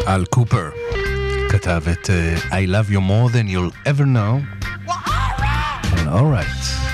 אל קופר כתב את I love you more than you'll ever know. All right.